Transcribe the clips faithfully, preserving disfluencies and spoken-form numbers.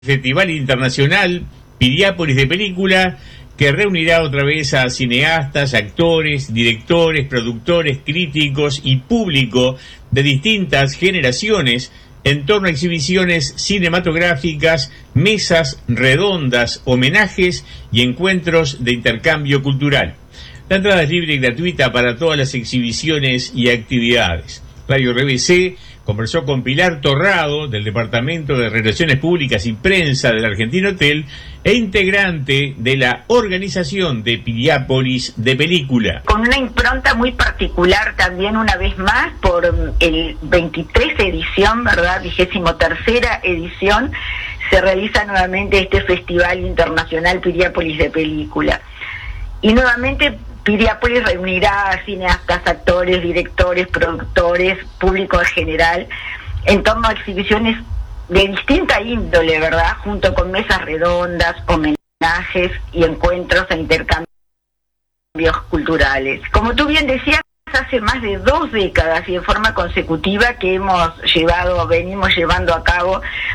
Festival Internacional Piriápolis de Película, que reunirá otra vez a cineastas, actores, directores, productores, críticos y público de distintas generaciones en torno a exhibiciones cinematográficas, mesas redondas, homenajes y encuentros de intercambio cultural. La entrada es libre y gratuita para todas las exhibiciones y actividades. Radio R B C conversó con Pilar Torrado, del Departamento de Relaciones Públicas y Prensa del Argentino Hotel, e integrante de la organización de Piriápolis de Película. Con una impronta muy particular también, una vez más, por el veintitrés edición, ¿verdad? vigésimo tercera edición, se realiza nuevamente este Festival Internacional Piriápolis de Película. Y nuevamente Piriápolis reunirá a cineastas, actores, directores, productores, público en general, en torno a exhibiciones de distinta índole, ¿verdad? Junto con mesas redondas, homenajes y encuentros e intercambios culturales. Como tú bien decías, hace más de dos décadas y en forma consecutiva que hemos llevado, venimos llevando a cabo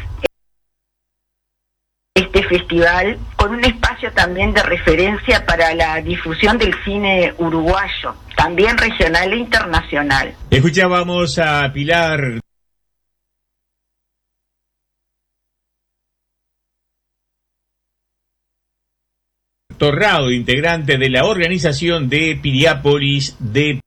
este festival, con un espacio también de referencia para la difusión del cine uruguayo, también regional e internacional. Escuchábamos a Pilar Torrado, integrante de la organización de Piriápolis de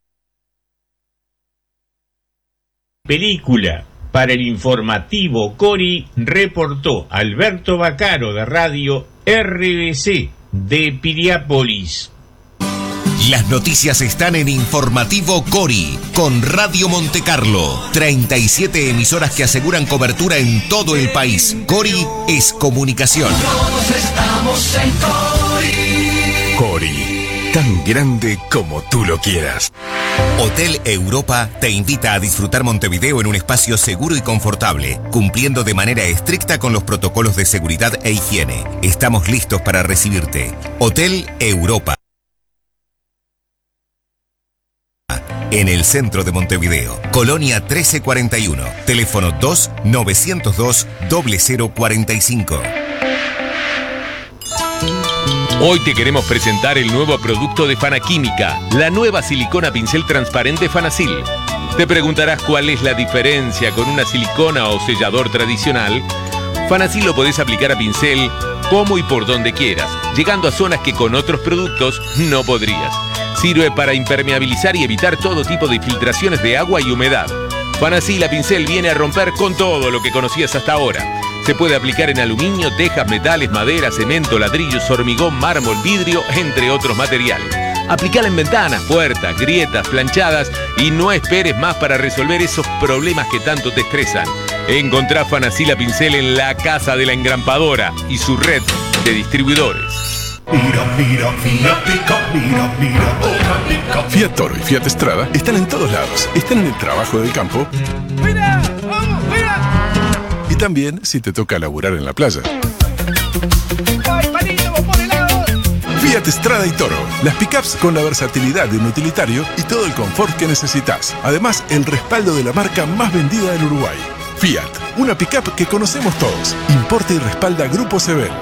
Película. Para el informativo Cori, reportó Alberto Bacaro, de Radio R B C de Piriápolis. Las noticias están en Informativo Cori, con Radio Montecarlo. treinta y siete emisoras que aseguran cobertura en todo el país. Cori es comunicación. Todos estamos en Cori. Cori, tan grande como tú lo quieras. Hotel Europa te invita a disfrutar Montevideo en un espacio seguro y confortable, cumpliendo de manera estricta con los protocolos de seguridad e higiene. Estamos listos para recibirte. Hotel Europa. En el centro de Montevideo, Colonia trece cuarenta y uno, teléfono dos novecientos dos cero cero cuarenta y cinco. Hoy te queremos presentar el nuevo producto de Fanaquímica, la nueva silicona pincel transparente Fanasil. Te preguntarás cuál es la diferencia con una silicona o sellador tradicional. Fanasil lo podés aplicar a pincel como y por donde quieras, llegando a zonas que con otros productos no podrías. Sirve para impermeabilizar y evitar todo tipo de filtraciones de agua y humedad. Fanasil a pincel viene a romper con todo lo que conocías hasta ahora. Se puede aplicar en aluminio, tejas, metales, madera, cemento, ladrillos, hormigón, mármol, vidrio, entre otros materiales. Aplicala en ventanas, puertas, grietas, planchadas y no esperes más para resolver esos problemas que tanto te estresan. Encontrá Fanasil a pincel en la Casa de la Engrampadora y su red de distribuidores. Mira, mira, Fiat Pickup, mira, mira, otra Pickup. Fiat Toro y Fiat Strada están en todos lados. Están en el trabajo del campo. ¡Mira! ¡Vamos, mira! Y también si te toca laburar en la playa. ¡Ay, palito, por el lado! Fiat Strada y Toro. Las pickups con la versatilidad de un utilitario y todo el confort que necesitas. Además, el respaldo de la marca más vendida en Uruguay. Fiat, una pickup que conocemos todos. Importa y respalda Grupo Sebel.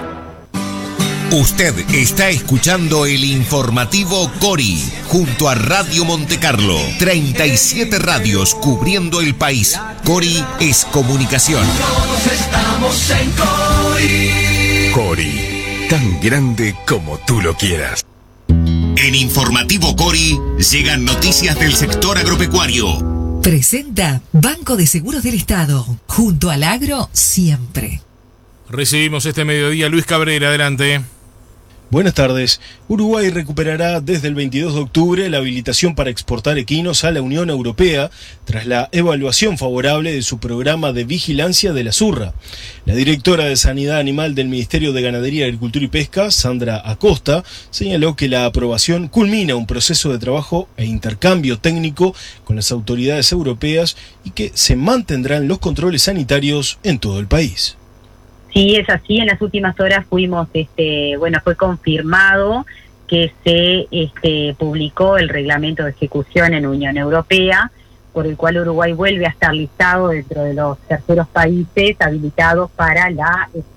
Usted está escuchando el informativo Cori, junto a Radio Montecarlo. treinta y siete radios cubriendo el país. Cori es comunicación. Todos estamos en Cori. Cori, tan grande como tú lo quieras. En Informativo Cori llegan noticias del sector agropecuario. Presenta Banco de Seguros del Estado, junto al agro siempre. Recibimos este mediodía a Luis Cabrera, adelante. Buenas tardes. Uruguay recuperará desde el veintidós de octubre la habilitación para exportar equinos a la Unión Europea tras la evaluación favorable de su programa de vigilancia de la zurra. La directora de Sanidad Animal del Ministerio de Ganadería, Agricultura y Pesca, Sandra Acosta, señaló que la aprobación culmina un proceso de trabajo e intercambio técnico con las autoridades europeas y que se mantendrán los controles sanitarios en todo el país. Sí, es así. En las últimas horas fuimos, este, bueno, fue confirmado que se este, publicó el reglamento de ejecución en Unión Europea por el cual Uruguay vuelve a estar listado dentro de los terceros países habilitados para la